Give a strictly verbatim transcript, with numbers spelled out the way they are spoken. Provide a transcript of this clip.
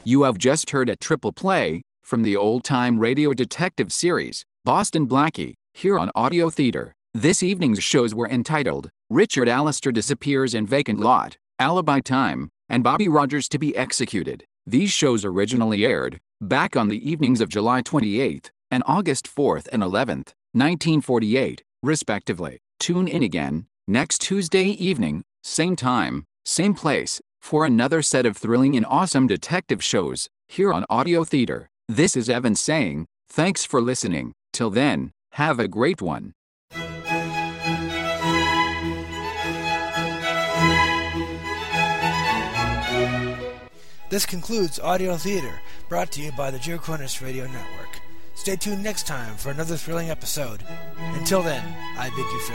You have just heard a triple play from the old-time radio detective series, Boston Blackie, here on Audio Theater. This evening's shows were entitled Richard Allister Disappears in Vacant Lot, Alibi Time, and Bobby Rogers to be Executed. These shows originally aired back on the evenings of July twenty-eighth and August fourth and eleventh, nineteen forty-eight, respectively. Tune in again next Tuesday evening, same time, same place, for another set of thrilling and awesome detective shows here on Audio Theater. This is Evan saying, thanks for listening. Till then, have a great one. This concludes Audio Theater, brought to you by the Joe Cornish Radio Network. Stay tuned next time for another thrilling episode. Until then, I bid you farewell.